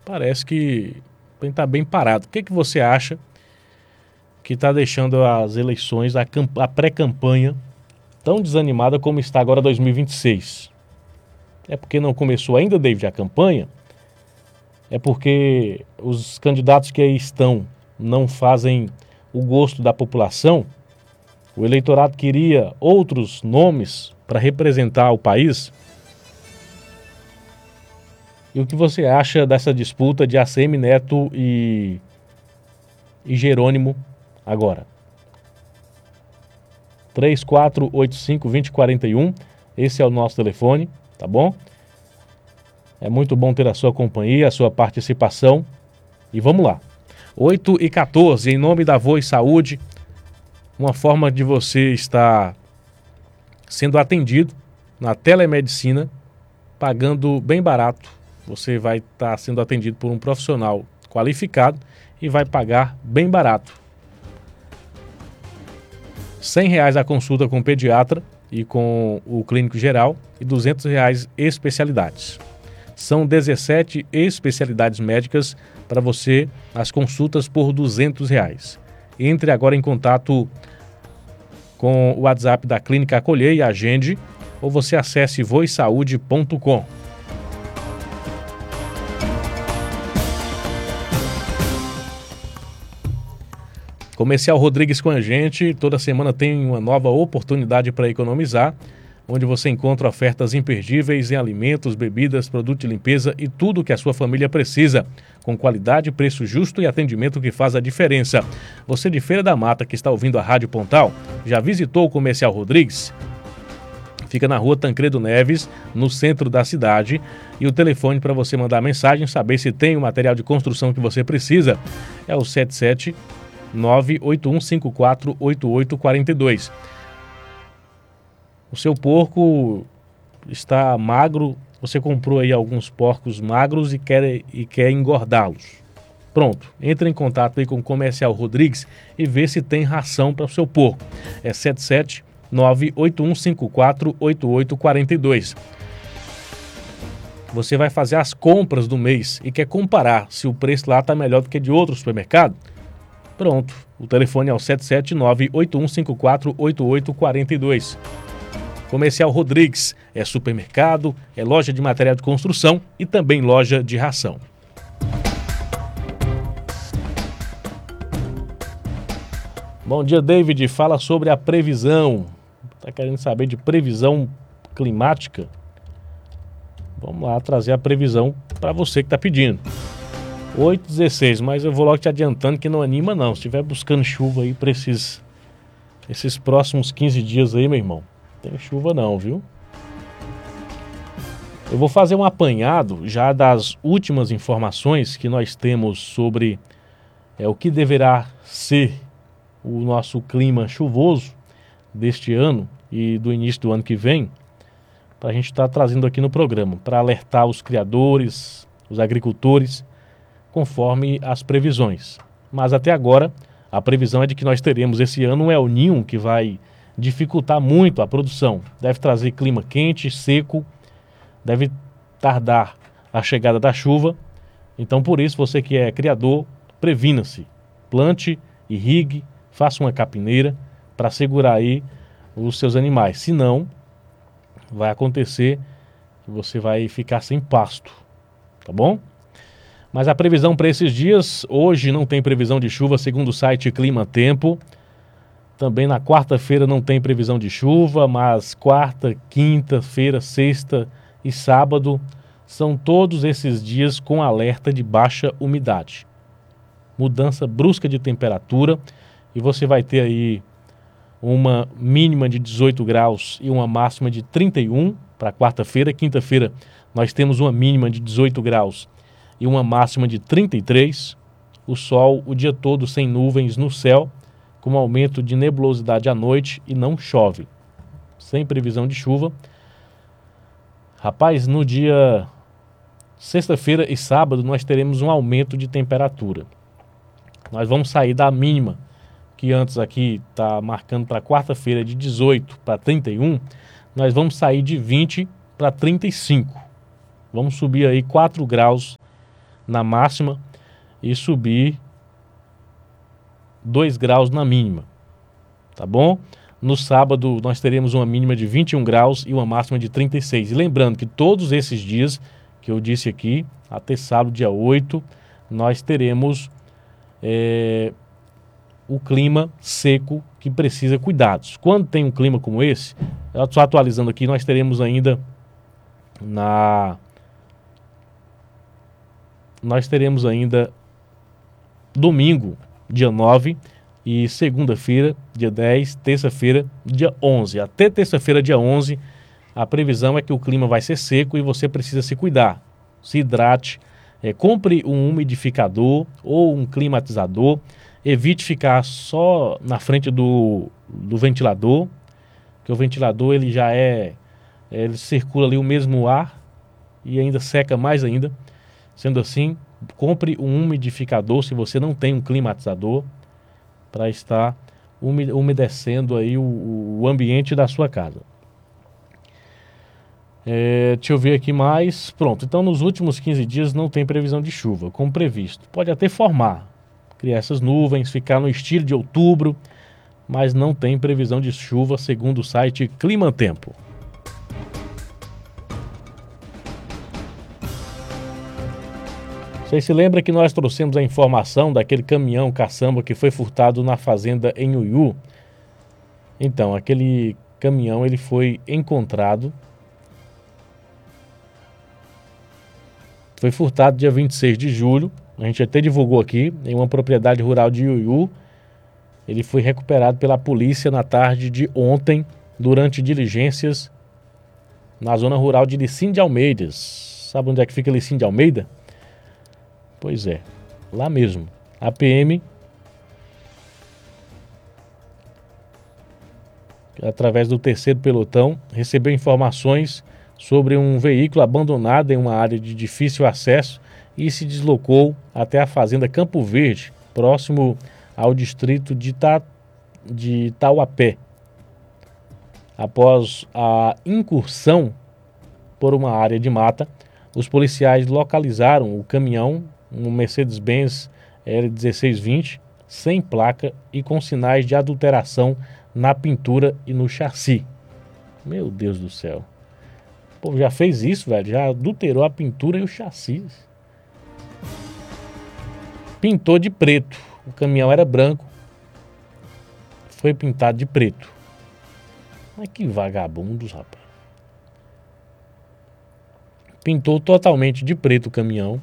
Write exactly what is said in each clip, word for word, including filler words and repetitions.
parece que está bem parado. O que, que você acha que está deixando as eleições, a, a pré-campanha, tão desanimada como está agora dois mil e vinte e seis? É porque não começou ainda, David, a campanha? É porque os candidatos que aí estão não fazem o gosto da população? O eleitorado queria outros nomes para representar o país? E o que você acha dessa disputa de A C M Neto e, e Jerônimo agora? três quatro oito cinco, dois zero quatro um, esse é o nosso telefone, tá bom? É muito bom ter a sua companhia, a sua participação. E vamos lá. oito e quatorze, em nome da Voz Saúde, uma forma de você estar sendo atendido na telemedicina, pagando bem barato. Você vai estar sendo atendido por um profissional qualificado e vai pagar bem barato. cem reais a consulta com o pediatra e com o clínico geral e duzentos reais especialidades. São dezessete especialidades médicas para você, as consultas por duzentos reais. Entre agora em contato com o WhatsApp da Clínica Acolher e agende, ou você acesse voz saúde ponto com. Comercial Rodrigues com a gente, toda semana tem uma nova oportunidade para economizar, onde você encontra ofertas imperdíveis em alimentos, bebidas, produto de limpeza e tudo o que a sua família precisa, com qualidade, preço justo e atendimento que faz a diferença. Você de Feira da Mata que está ouvindo a Rádio Pontal, já visitou o Comercial Rodrigues? Fica na rua Tancredo Neves, no centro da cidade, e o telefone para você mandar mensagem, saber se tem o material de construção que você precisa, é o sete sete nove oito um cinco quatro oito oito quatro dois. O seu porco está magro, você comprou aí alguns porcos magros e quer, e quer engordá-los. Pronto, entre em contato aí com o Comercial Rodrigues e vê se tem ração para o seu porco. É sete sete nove oito um cinco quatro oito oito quatro dois. Você vai fazer as compras do mês e quer comparar se o preço lá está melhor do que de outro supermercado? Pronto, o telefone é o sete sete nove oito um cinco quatro oito oito quatro dois. Comercial Rodrigues é supermercado, é loja de material de construção e também loja de ração. Bom dia, David. Fala sobre a previsão. Está querendo saber de previsão climática? Vamos lá trazer a previsão para você que está pedindo. oito e dezesseis, mas eu vou logo te adiantando que não anima não. Se estiver buscando chuva aí para esses, esses próximos quinze dias aí, meu irmão, não tem chuva não, viu? Eu vou fazer um apanhado já das últimas informações que nós temos sobre é, o que deverá ser o nosso clima chuvoso deste ano e do início do ano que vem, para a gente estar tá trazendo aqui no programa, para alertar os criadores, os agricultores, conforme as previsões. Mas até agora, a previsão é de que nós teremos esse ano um El Niño que vai dificultar muito a produção. Deve trazer clima quente, seco, deve tardar a chegada da chuva. Então, por isso, você que é criador, previna-se. Plante, irrigue, faça uma capineira para segurar aí os seus animais. Senão, vai acontecer que você vai ficar sem pasto. Tá bom? Mas a previsão para esses dias, hoje não tem previsão de chuva, segundo o site Clima Tempo. Também na quarta-feira não tem previsão de chuva, mas quarta, quinta-feira, sexta e sábado são todos esses dias com alerta de baixa umidade. Mudança brusca de temperatura e você vai ter aí uma mínima de dezoito graus e uma máxima de trinta e um para quarta-feira. Quinta-feira nós temos uma mínima de dezoito graus e uma máxima de trinta e três, o sol o dia todo sem nuvens no céu, com um aumento de nebulosidade à noite e não chove, sem previsão de chuva. Rapaz, no dia sexta-feira e sábado nós teremos um aumento de temperatura. Nós vamos sair da mínima, que antes aqui está marcando para quarta-feira de dezoito para trinta e um, nós vamos sair de vinte para trinta e cinco. Vamos subir aí quatro graus na máxima e subir dois graus na mínima, tá bom? No sábado nós teremos uma mínima de vinte e um graus e uma máxima de trinta e seis. E lembrando que todos esses dias que eu disse aqui, até sábado, dia oito, nós teremos é, o clima seco que precisa cuidados. Quando tem um clima como esse, só atualizando aqui, nós teremos ainda na... Nós teremos ainda domingo, dia nove, e segunda-feira, dia dez, terça-feira, dia onze. Até terça-feira, dia onze, a previsão é que o clima vai ser seco e você precisa se cuidar. Se hidrate, é, compre um umidificador ou um climatizador. Evite ficar só na frente do, do ventilador, que o ventilador ele já é, ele circula ali o mesmo ar e ainda seca mais ainda. Sendo assim, compre um umidificador se você não tem um climatizador, para estar umedecendo aí o, o ambiente da sua casa. É, deixa eu ver aqui mais. Pronto, então nos últimos quinze dias não tem previsão de chuva, como previsto. Pode até formar, criar essas nuvens, ficar no estilo de outubro, mas não tem previsão de chuva, segundo o site Climatempo. Vocês se lembram que nós trouxemos a informação daquele caminhão caçamba que foi furtado na fazenda em Uiú? Então, aquele caminhão ele foi encontrado, foi furtado dia vinte e seis de julho, a gente até divulgou aqui, em uma propriedade rural de Uiú. Ele foi recuperado pela polícia na tarde de ontem, durante diligências na zona rural de Licim de Almeidas. Sabe onde é que fica Licim de Almeida? Pois é, lá mesmo. A P M, através do terceiro pelotão, recebeu informações sobre um veículo abandonado em uma área de difícil acesso e se deslocou até a fazenda Campo Verde, próximo ao distrito de, Ta... de Tauapé. Após a incursão por uma área de mata, os policiais localizaram o caminhão, um Mercedes-Benz L dezesseis vinte, sem placa e com sinais de adulteração na pintura e no chassi. Meu Deus do céu. O povo já fez isso, velho. Já adulterou a pintura e o chassi. Pintou de preto. O caminhão era branco. Foi pintado de preto. Mas que vagabundos, rapaz. Pintou totalmente de preto o caminhão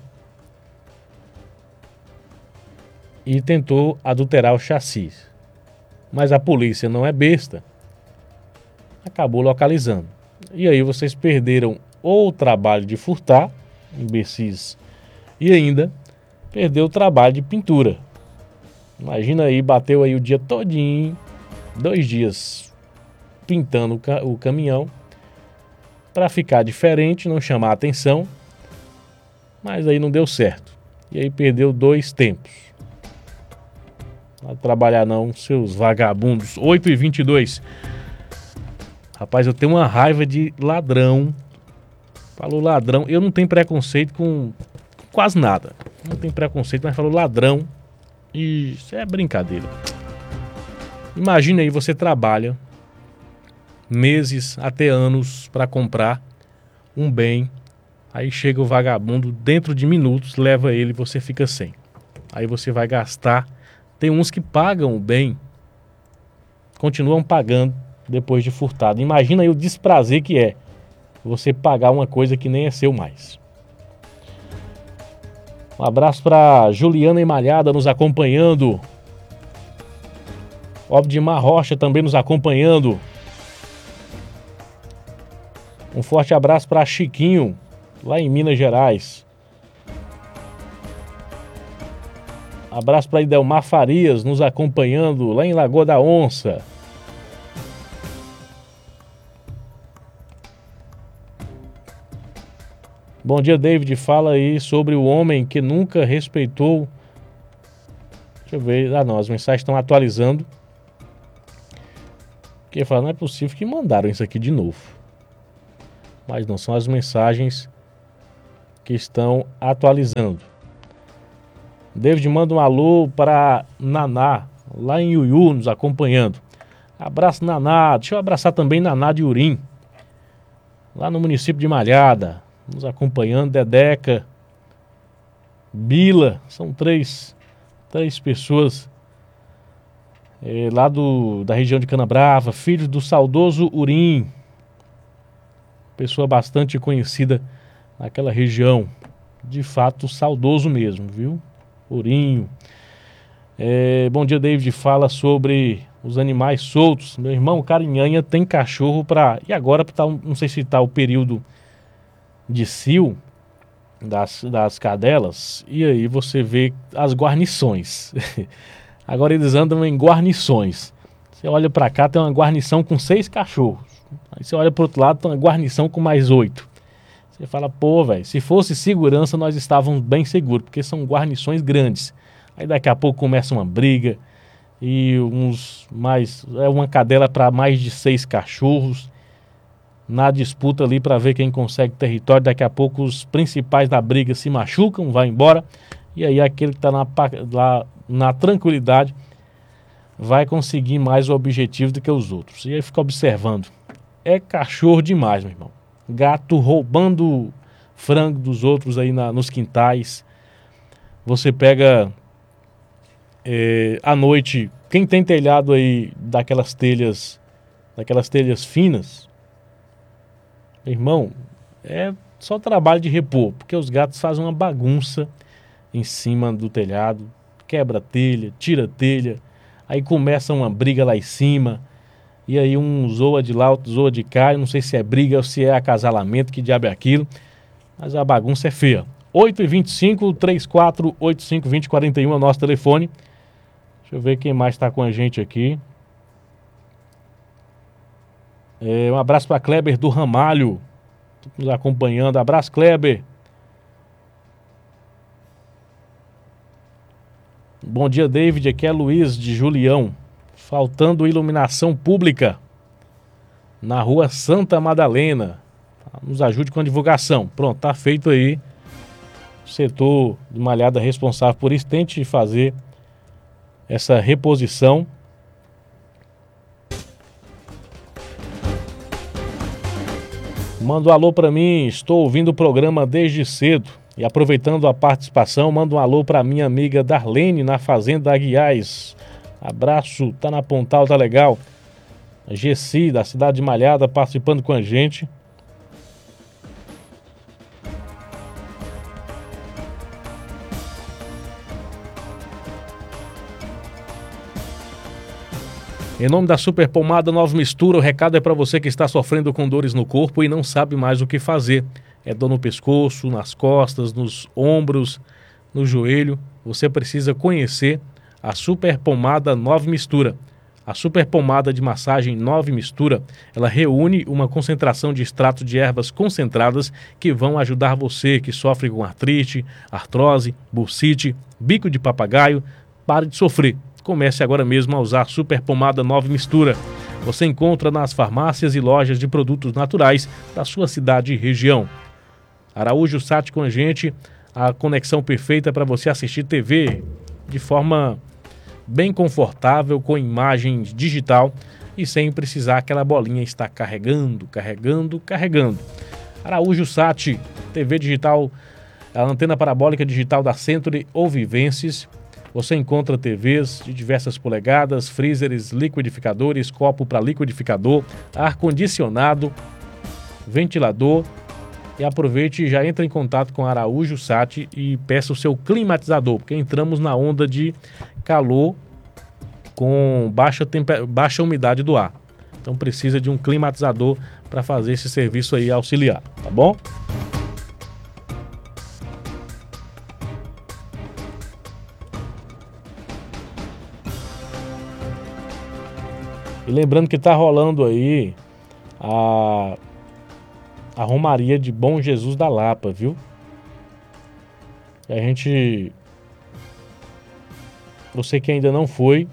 e tentou adulterar o chassi. Mas a polícia não é besta. Acabou localizando. E aí vocês perderam o trabalho de furtar, imbecis, e ainda perdeu o trabalho de pintura. Imagina aí, bateu aí o dia todinho, dois dias pintando o caminhão, para ficar diferente, não chamar atenção, mas aí não deu certo. E aí perdeu dois tempos. Não vai trabalhar não, seus vagabundos. oito e vinte e dois. Rapaz, eu tenho uma raiva de ladrão. Falou ladrão, eu não tenho preconceito com quase nada. Não tenho preconceito, mas falou ladrão. E isso é brincadeira. Imagina aí, você trabalha meses até anos para comprar um bem, aí chega o vagabundo, dentro de minutos leva ele e você fica sem. Aí você vai gastar. Tem uns que pagam o bem, continuam pagando depois de furtado. Imagina aí o desprazer que é você pagar uma coisa que nem é seu mais. Um abraço para Juliana Emalhada nos acompanhando. Obdimar Rocha também nos acompanhando. Um forte abraço para Chiquinho, lá em Minas Gerais. Abraço para Idelmar Farias, nos acompanhando, lá em Lagoa da Onça. Bom dia, David. Fala aí sobre o homem que nunca respeitou... Deixa eu ver. Ah, não, as mensagens estão atualizando. Porque fala, não é possível que mandaram isso aqui de novo. Mas não, são as mensagens que estão atualizando. David manda um alô para Naná, lá em Iuiú, nos acompanhando. Abraço, Naná. Deixa eu abraçar também Naná de Urim, lá no município de Malhada, nos acompanhando. Dedeca, Bila, são três, três pessoas é, lá do, da região de Canabrava, filhos do saudoso Urim, pessoa bastante conhecida naquela região, de fato saudoso mesmo, viu? Urinho. É, bom dia, David. Fala sobre os animais soltos. Meu irmão, Carinhanha tem cachorro para... E agora, tá, não sei se está o período de cio das, das cadelas, e aí você vê as guarnições. Agora eles andam em guarnições. Você olha para cá, tem uma guarnição com seis cachorros. Aí você olha para o outro lado, tem uma guarnição com mais oito. Você fala, pô, velho, se fosse segurança, nós estávamos bem seguros, porque são guarnições grandes. Aí daqui a pouco começa uma briga, e uns mais... É uma cadela para mais de seis cachorros, na disputa ali para ver quem consegue território. Daqui a pouco os principais da briga se machucam, vai embora, e aí aquele que está na, lá na tranquilidade vai conseguir mais o objetivo do que os outros. E aí fica observando. É cachorro demais, meu irmão. Gato roubando frango dos outros aí na, nos quintais. Você pega é, à noite, quem tem telhado aí daquelas telhas, daquelas telhas finas, meu irmão, é só trabalho de repor, porque os gatos fazem uma bagunça em cima do telhado, quebra a telha, tira a telha, aí começa uma briga lá em cima. E aí um zoa de lá, outro zoa de cá. Eu não sei se é briga ou se é acasalamento, que diabo é aquilo. Mas a bagunça é feia. oito e vinte e cinco, três quatro oito cinco, dois zero quatro um é o nosso telefone. Deixa eu ver quem mais está com a gente aqui. É, um abraço para Kleber do Ramalho, nos acompanhando. Abraço, Kleber. Bom dia, David. Aqui é Luiz de Julião. Faltando iluminação pública na rua Santa Madalena. Nos ajude com a divulgação. Pronto, tá feito aí. O setor de Malhada responsável por isso tente fazer essa reposição. Manda um alô para mim. Estou ouvindo o programa desde cedo. E aproveitando a participação, manda um alô para minha amiga Darlene na Fazenda Aguiais. Abraço, tá na Pontal, tá legal. A Gessi, da cidade de Malhada, participando com a gente. Em nome da Super Pomada Nova Mistura, o recado é para você que está sofrendo com dores no corpo e não sabe mais o que fazer. É dor no pescoço, nas costas, nos ombros, no joelho. Você precisa conhecer a Super Pomada Nova Mistura. A Super Pomada de massagem Nova Mistura, ela reúne uma concentração de extrato de ervas concentradas que vão ajudar você que sofre com artrite, artrose, bursite, bico de papagaio. Pare de sofrer. Comece agora mesmo a usar a Super Pomada Nova Mistura. Você encontra nas farmácias e lojas de produtos naturais da sua cidade e região. Araújo Sat com a gente, a conexão perfeita para você assistir T V de forma bem confortável, com imagem digital e sem precisar aquela bolinha estar carregando, carregando, carregando. Araújo Sat, T V digital, a antena parabólica digital da Century ou Vivences. Você encontra T Vs de diversas polegadas, freezers, liquidificadores, copo para liquidificador, ar-condicionado, ventilador. E aproveite e já entra em contato com a Araújo Sat e peça o seu climatizador, porque entramos na onda de calor com baixa, temper... baixa umidade do ar. Então precisa de um climatizador para fazer esse serviço aí auxiliar, tá bom? E lembrando que tá rolando aí a, a Romaria de Bom Jesus da Lapa, viu? E a gente... Você que ainda não foi,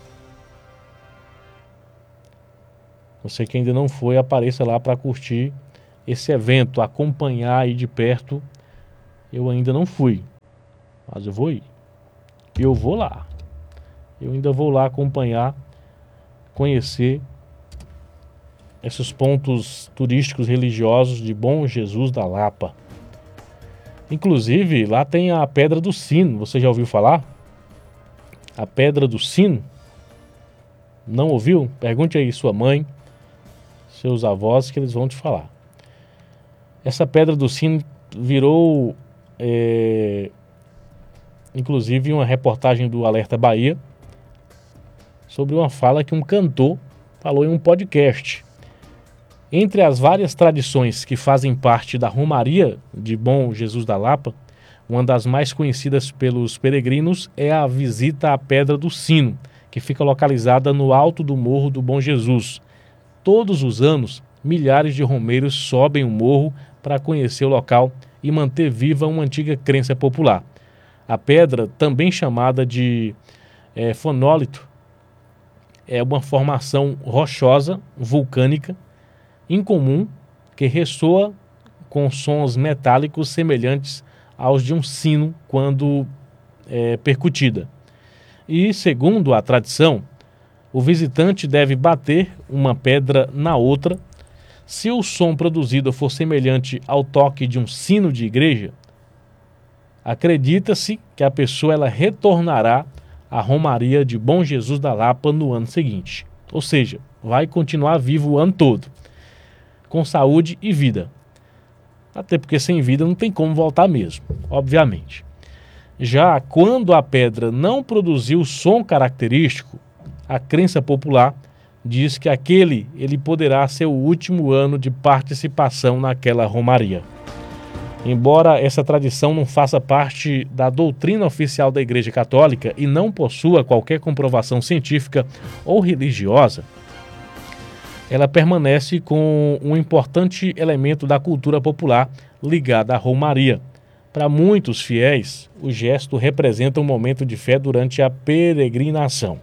você que ainda não foi, apareça lá para curtir esse evento, acompanhar aí de perto. Eu ainda não fui, mas eu vou ir. eu vou lá. Eu ainda vou lá acompanhar, conhecer esses pontos turísticos religiosos de Bom Jesus da Lapa. Inclusive, lá tem a Pedra do Sino. Você já ouviu falar? A Pedra do Sino? Não ouviu? Pergunte aí sua mãe, seus avós, que eles vão te falar. Essa Pedra do Sino virou, é, inclusive, uma reportagem do Alerta Bahia sobre uma fala que um cantor falou em um podcast. Entre as várias tradições que fazem parte da Romaria de Bom Jesus da Lapa, uma das mais conhecidas pelos peregrinos é a visita à Pedra do Sino, que fica localizada no alto do Morro do Bom Jesus. Todos os anos, milhares de romeiros sobem o morro para conhecer o local e manter viva uma antiga crença popular. A pedra, também chamada de é, fonólito, é uma formação rochosa, vulcânica, incomum, que ressoa com sons metálicos semelhantes aos de um sino quando é, percutida. E, segundo a tradição, o visitante deve bater uma pedra na outra. Se o som produzido for semelhante ao toque de um sino de igreja, acredita-se que a pessoa ela retornará à Romaria de Bom Jesus da Lapa no ano seguinte. Ou seja, vai continuar vivo o ano todo, com saúde e vida. Até porque sem vida não tem como voltar mesmo, obviamente. Já quando a pedra não produziu som característico, a crença popular diz que aquele ele poderá ser o último ano de participação naquela romaria. Embora essa tradição não faça parte da doutrina oficial da Igreja Católica e não possua qualquer comprovação científica ou religiosa, ela permanece com um importante elemento da cultura popular ligada à romaria. Para muitos fiéis, o gesto representa um momento de fé durante a peregrinação.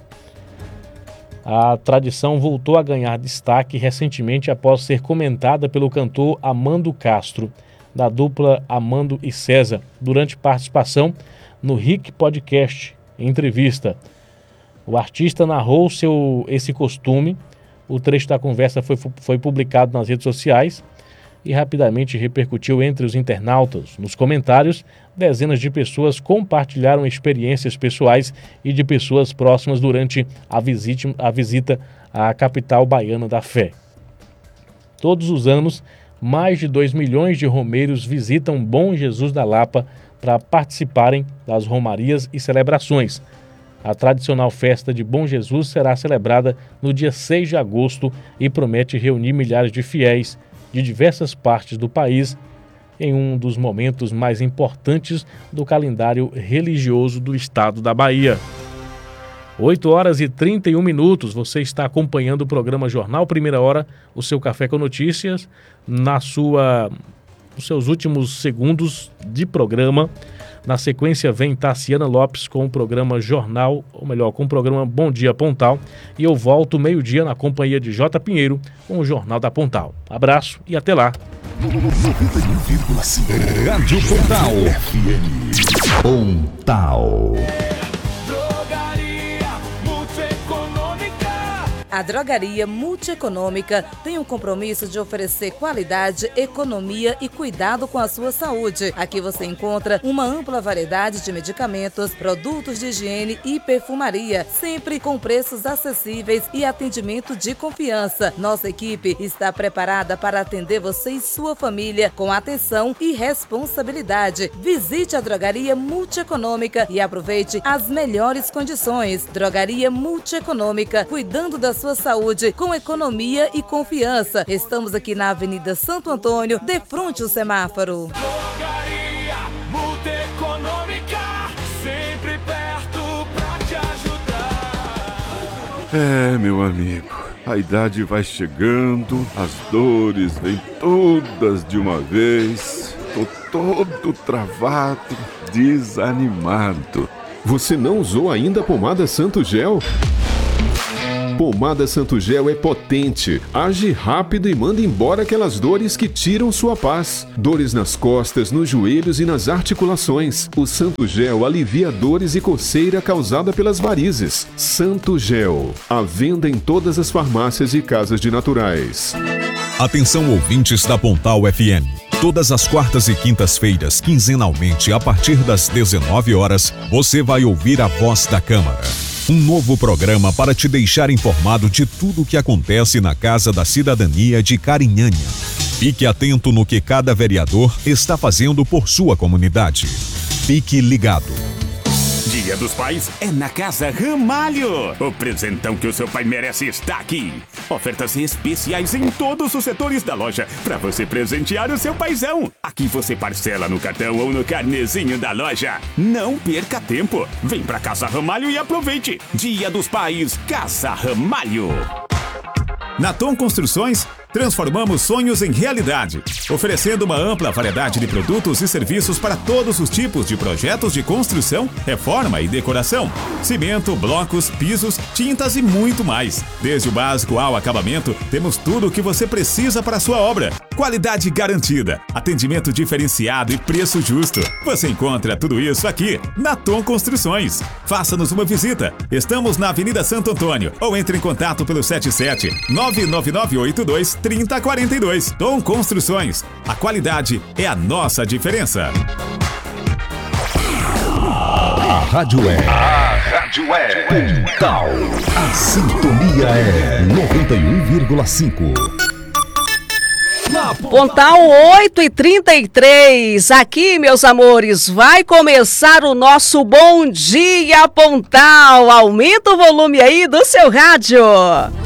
A tradição voltou a ganhar destaque recentemente após ser comentada pelo cantor Amando Castro, da dupla Amando e César, durante participação no Rick Podcast, em entrevista. O artista narrou seu, esse costume. O trecho da conversa foi, foi publicado nas redes sociais e rapidamente repercutiu entre os internautas. Nos comentários, dezenas de pessoas compartilharam experiências pessoais e de pessoas próximas durante a visita, a visita à capital baiana da fé. Todos os anos, mais de dois milhões de romeiros visitam Bom Jesus da Lapa para participarem das romarias e celebrações. A tradicional festa de Bom Jesus será celebrada no dia seis de agosto e promete reunir milhares de fiéis de diversas partes do país em um dos momentos mais importantes do calendário religioso do estado da Bahia. oito horas e trinta e um minutos, você está acompanhando o programa Jornal Primeira Hora, o seu café com notícias, na sua, nos seus últimos segundos de programa. Na sequência vem Tassiana Lopes com o programa Jornal, ou melhor, com o programa Bom Dia Pontal. E eu volto meio-dia na companhia de J. Pinheiro com o Jornal da Pontal. Abraço e até lá. Rádio Pontal. F M. Pontal. A Drogaria Multieconômica tem um compromisso de oferecer qualidade, economia e cuidado com a sua saúde. Aqui você encontra uma ampla variedade de medicamentos, produtos de higiene e perfumaria, sempre com preços acessíveis e atendimento de confiança. Nossa equipe está preparada para atender você e sua família com atenção e responsabilidade. Visite a Drogaria Multieconômica e aproveite as melhores condições. Drogaria Multieconômica, cuidando da sua saúde com economia e confiança. Estamos aqui na Avenida Santo Antônio, de frente ao semáforo. Drogaria Multieconômica, sempre perto pra te ajudar. É, meu amigo, a idade vai chegando, as dores vêm todas de uma vez. Tô todo travado, desanimado. Você não usou ainda a pomada Santo Gel? Pomada Santo Gel é potente, age rápido e manda embora aquelas dores que tiram sua paz. Dores nas costas, nos joelhos e nas articulações. O Santo Gel alivia dores e coceira causada pelas varizes. Santo Gel, à venda em todas as farmácias e casas de naturais. Atenção, ouvintes da Pontal F M. Todas as quartas e quintas-feiras, quinzenalmente, a partir das dezenove horas, você vai ouvir a Voz da Câmara. Um novo programa para te deixar informado de tudo o que acontece na Casa da Cidadania de Carinhanha. Fique atento no que cada vereador está fazendo por sua comunidade. Fique ligado. Dia dos Pais é na Casa Ramalho. O presentão que o seu pai merece está aqui. Ofertas especiais em todos os setores da loja para você presentear o seu paizão. Aqui você parcela no cartão ou no carnezinho da loja. Não perca tempo. Vem pra Casa Ramalho e aproveite. Dia dos Pais, Casa Ramalho. Na Tom Construções, transformamos sonhos em realidade, oferecendo uma ampla variedade de produtos e serviços para todos os tipos de projetos de construção, reforma e decoração. Cimento, blocos, pisos, tintas e muito mais. Desde o básico ao acabamento, temos tudo o que você precisa para a sua obra. Qualidade garantida, atendimento diferenciado e preço justo. Você encontra tudo isso aqui na Tom Construções. Faça-nos uma visita. Estamos na Avenida Santo Antônio ou entre em contato pelo sete sete nove nove nove oito dois três zero quatro dois. Tom Construções. A qualidade é a nossa diferença. A rádio é. A rádio é. Pontal. A sintonia é noventa e um vírgula cinco. Pontal oito e trinta e três. Aqui, meus amores, vai começar o nosso Bom Dia Pontal. Aumenta o volume aí do seu rádio.